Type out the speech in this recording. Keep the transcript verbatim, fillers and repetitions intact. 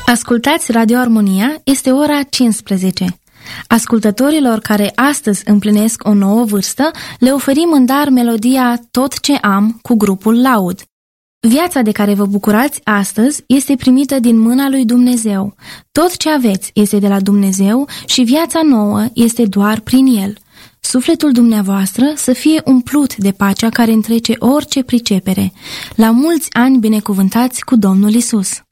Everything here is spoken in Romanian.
Ascultați Radio Armonia, este ora cincisprezece. Ascultătorilor care astăzi împlinesc o nouă vârstă, le oferim în dar melodia Tot ce am cu grupul Laud. Viața de care vă bucurați astăzi este primită din mâna lui Dumnezeu. Tot ce aveți este de la Dumnezeu și viața nouă este doar prin El. Sufletul dumneavoastră să fie umplut de pacea care întrece orice pricepere. La mulți ani binecuvântați cu Domnul Isus!